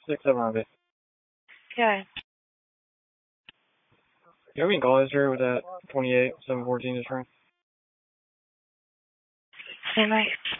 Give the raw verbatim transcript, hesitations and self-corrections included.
six seven nine. Okay. You have any call history with that twenty-eight seven fourteen just ring? Same night.